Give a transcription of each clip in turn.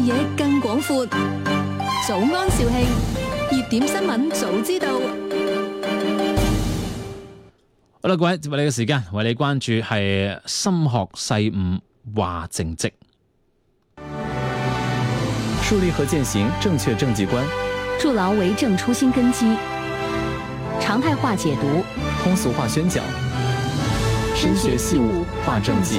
野更廣闊。早安兆慶，熱點新聞早知道。 好啦，各位，接下嚟嘅時間，為你關注係心學細悟話政績， 樹立和踐行正確政績觀， 築牢為政初心根基，常態化解讀， 通俗化宣講，深學細悟話政績，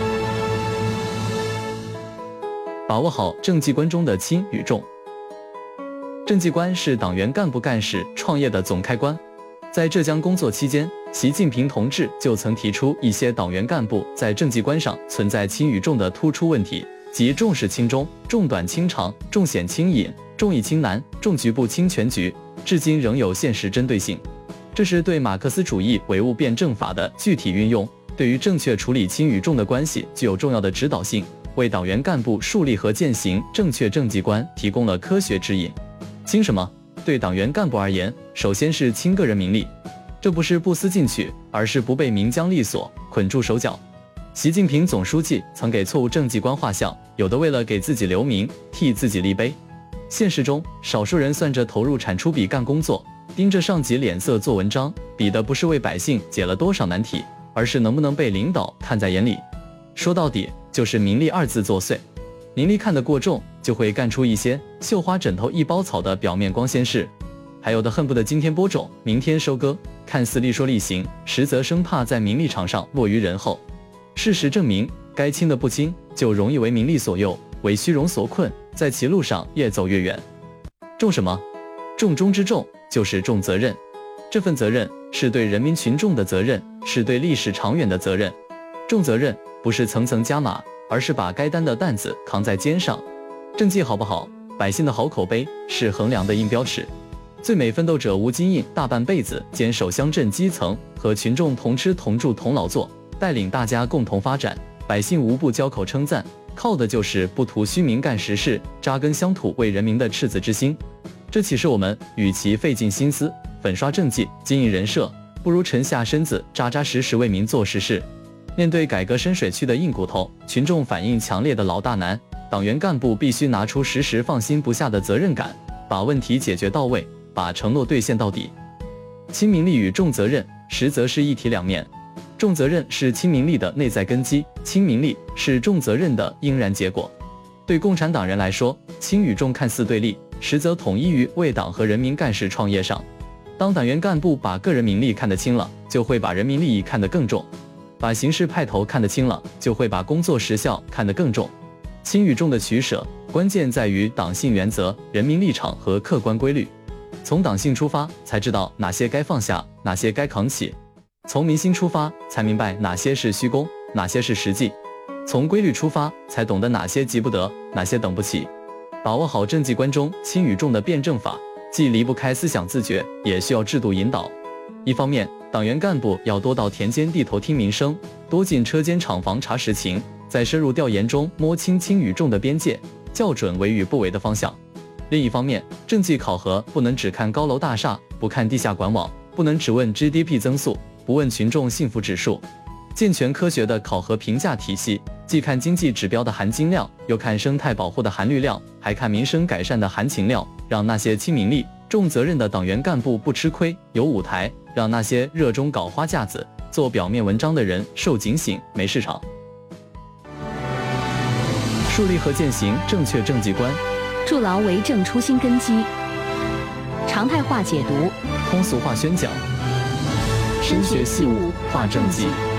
把握好政績觀中的輕與重。政績觀是黨員幹部幹事創業的總開關。在浙江工作期間，習近平同志就曾提出一些黨員幹部在政績觀上存在輕與重的突出問題，即重視輕中、重短輕長、重顯輕隱、重易輕難、重局部輕全局，至今仍有現實針對性。這是對馬克思主義唯物辯證法的具體運用，對於正確處理輕與重的關係具有重要的指導性，為黨員幹部樹立和踐行正確政績觀提供了科學指引。輕什麼？對黨員幹部而言，首先是輕個人名利，這不是不思進取，而是不被名缰利鎖捆住手腳。習近平總書記曾給錯誤政績觀畫像，有的為了給自己留名，替自己立碑。現實中，少數人算着投入產出比幹工作，盯着上級臉色做文章，比的不是為百姓解了多少難題，而是能不能被領導看在眼裡。說到底，就是名利二字作祟。名利看得過重，就會幹出一些繡花枕頭一包草的表面光鮮事，還有的恨不得今天播種，明天收割，看似力說力行，實則生怕在名利場上落於人後。事實證明，該輕的不輕，就容易為名利所誘，為虛榮所困，在其路上越走越遠。重什麼？重中之重，就是重責任。這份責任是對人民群眾的責任，是對歷史長遠的責任。重責任不是層層加碼，而是把該擔的擔子扛在肩上。政績好不好，百姓的好口碑是衡量的硬標尺。最美奮鬥者吳金印大半輩子堅守鄉鎮基層，和群眾同吃同住同勞作，帶領大家共同發展，百姓無不交口稱讚，靠的就是不圖虛名幹實事，扎根鄉土為人民的赤子之心。這啟示我們，與其費盡心思粉刷政績、經營人設，不如沉下身子扎扎實實為民做實事。面對改革深水區的硬骨頭，群眾反應強烈的老大難，黨員幹部必須拿出時時放心不下的責任感，把問題解決到位，把承諾兌現到底。輕名利與重責任實則是一體兩面，重責任是輕名利的內在根基，輕名利是重責任的應然結果。對共產黨人來說，輕與重看似對立，實則統一於為黨和人民幹事創業上。當黨員幹部把個人名利看得輕了，就會把人民利益看得更重。把形式派頭看得輕了，就會把工作實效看得更重。輕與重的取捨，關鍵在於黨性原則、人民立場和客觀規律。從黨性出發，才知道哪些該放下，哪些該扛起；從民心出發，才明白哪些是虛功，哪些是實際；從規律出發，才懂得哪些急不得，哪些等不起。把握好政績觀中輕與重的辯證法，既離不開思想自覺，也需要制度引導。一方面，黨員幹部要多到田間地頭聽民聲，多進車間廠房查實情，在深入調研中摸清輕與重的邊界，校準為與不為的方向。另一方面，政績考核不能只看高樓大廈，不看地下管網，不能只問 GDP 增速，不問群眾幸福指數。健全科學的考核評價體系，既看經濟指標的含金量，又看生態保護的含綠量，還看民生改善的含情料，讓那些輕名利、重責任的黨員幹部不吃虧，有舞台；讓那些熱衷搞花架子、做表面文章的人受警醒，沒市場。樹立和踐行正確政績觀， 築牢為政初心根基，常態化解讀， 通俗化宣講，深學細悟話政績。